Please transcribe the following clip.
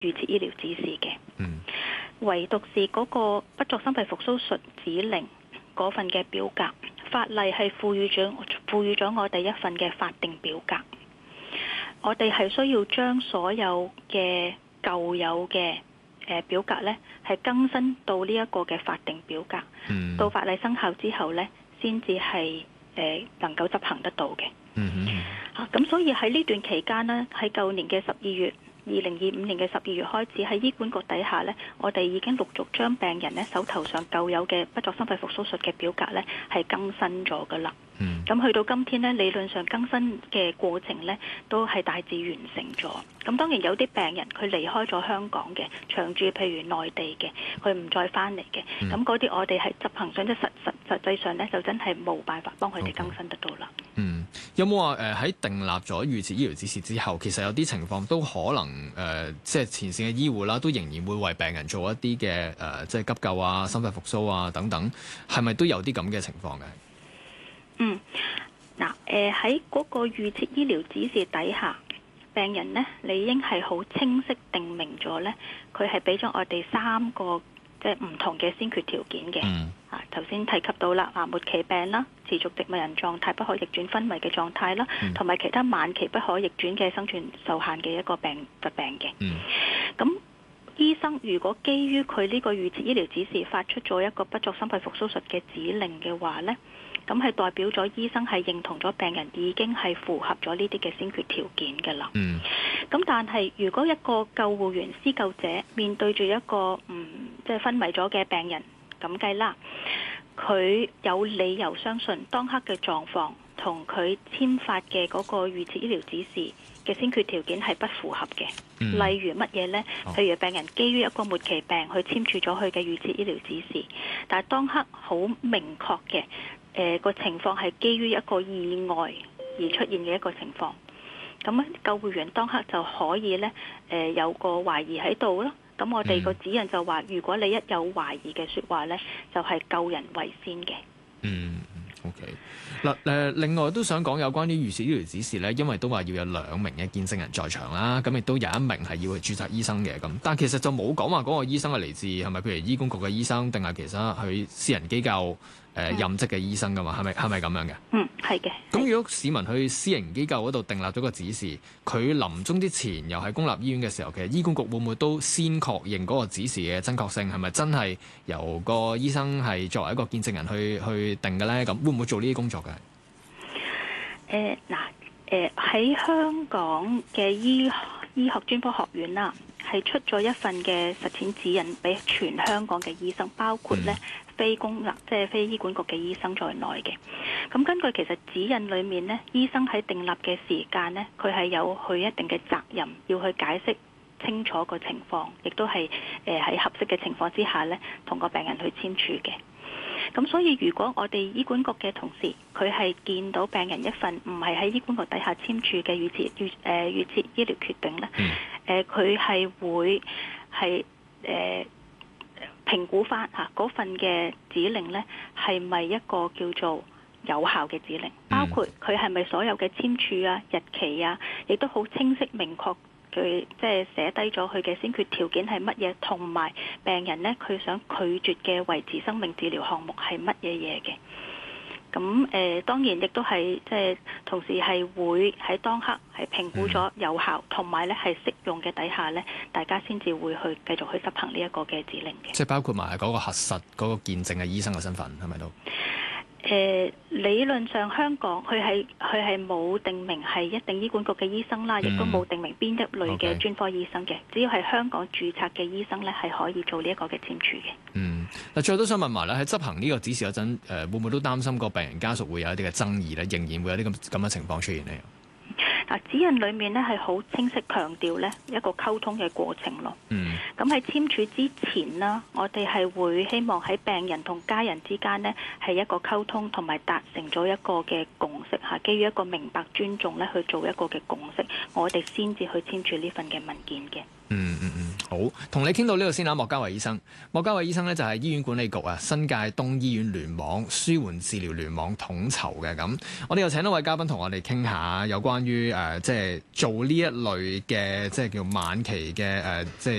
預設醫療指示嘅。唯獨是嗰個不作心肺復甦術指令嗰份嘅表格，法例係賦予咗我哋一份嘅法定表格。我哋係需要將所有嘅舊有嘅表格呢，係更新到呢一個嘅法定表格，到法例生效之後呢，先至係能夠執行得到嘅。咁所以喺呢段期間呢，喺舊年嘅2025年嘅12月開始，喺醫管局底下呢，我哋已經陸續將病人呢手頭上舊有嘅不作心肺復甦術嘅表格呢係更新咗㗎喇。咁去到今天呢，理論上更新嘅過程呢都係大致完成咗。咁當然有啲病人佢離開咗香港嘅，長住譬如內地嘅，佢唔再返嚟嘅，咁嗰啲我哋係執行上即實際上呢，就真係冇辦法幫佢哋更新得到啦。 有冇話喺訂立咗預設醫療指示之後，其實有啲情況都可能即係前線嘅醫護啦，都仍然會為病人做一啲嘅即係急救啊、心肺復甦啊等等，係咪都有啲咁嘅情況嘅？ 喺嗰個預設醫療指示底下，病人呢理應係好清晰定明咗呢，佢係俾咗我哋3個即係唔同嘅先決條件嘅。頭先提及到啦，末期病啦、持續植物人狀態不可逆轉昏迷嘅狀態啦，同埋其他晚期不可逆轉嘅生存受限嘅一個疾病嘅。咁醫生如果基於佢呢個預設醫療指示發出咗一個不作心肺復甦術嘅指令嘅話呢，咁係代表咗醫生係認同咗病人已經係符合咗呢啲嘅先決條件㗎啦。咁但係如果一個救護員施救者面對住一個即係昏迷咗嘅病人咁計啦，佢有理由相信當刻嘅狀況同佢簽發嘅嗰個預設醫療指示嘅先決條件係不符合嘅。例如乜嘢呢？譬如病人基於一個末期病去簽署咗佢嘅預設醫療指示，但係當刻好明確嘅個情況係基於一個意外而出現嘅一個情況，咁救護員當刻就可以呢有個懷疑喺度咯。咁我哋個指引就話，如果你一有懷疑嘅說話呢，就係救人為先嘅。 OK。嗱，另外都想講有關於預設醫療指示咧，因為都話要有2名嘅見證人在場啦，咁亦都有1名係要去註冊醫生嘅咁，但其實就冇講話嗰個醫生係嚟自係咪譬如醫管局嘅醫生，定係其實去私人機構任職嘅醫生噶嘛？係咪咁樣嘅？ 係嘅。咁如果市民去私營機構嗰度訂立咗個指示，佢臨終之前又喺公立醫院嘅時候，其實醫管局會唔會都先確認嗰個指示嘅真確性係咪真係由個醫生係作為一個見證人去定嘅咧？咁會唔會做呢啲工作嘅？ 喺香港嘅醫學專科學院啦，係出咗一份嘅實踐指引俾全香港嘅醫生，包括咧非公立即係非醫管局嘅醫生在內嘅。咁根據其實指引裏面呢，醫生喺訂立嘅時間呢，佢係有佢一定嘅責任要去解釋清楚個情況，亦都係喺合適嘅情況之下呢，同個病人去簽署嘅。咁所以如果我哋醫管局嘅同事佢係見到病人一份唔係喺醫管局底下簽署嘅預設醫療決定呢，佢係會係評估翻嗰份嘅指令呢係咪一個叫做有效嘅指令，包括佢係咪所有嘅簽署啊、日期啊，亦都好清晰明確。佢即係寫低咗佢嘅先決條件係乜嘢，同埋病人呢，佢想拒絕嘅維持生命治療項目係乜嘢嘢嘅。咁當然亦都係即係同時係會喺當刻係評估咗有效，同埋呢係適用嘅底下呢，大家先至會去繼續去執行呢一個嘅指令嘅。 即係包括埋嗰個核實嗰個見證嘅醫生嘅身份係咪都？ 理論上香港佢係冇定明係一定醫管局嘅醫生啦，亦都冇定明邊一類嘅專科醫生嘅，只要係香港註冊嘅醫生咧，係可以做呢一個嘅簽署嘅。 嗱，最後都想問埋咧，喺執行呢個指示嗰陣，會唔會都擔心個病人家屬會有一啲嘅爭議咧？仍然會有啲咁嘅情況出現呢？ 指引裏面咧係好清晰強調咧一個溝通嘅過程咯。咁喺簽署之前啦，我哋係會希望喺病人同家人之間呢係一個溝通，同埋達成咗一個嘅共識嚇，基於一個明白尊重咧去做一個嘅共識，我哋先至去簽署呢份嘅文件嘅。 好，同你傾到呢度先啦，莫家維醫生。莫家維醫生咧就係醫院管理局新界東醫院聯網舒緩治療聯網統籌嘅。咁我哋又請一位嘉賓同我哋傾下有關於即係做呢一類嘅即係叫晚期嘅即係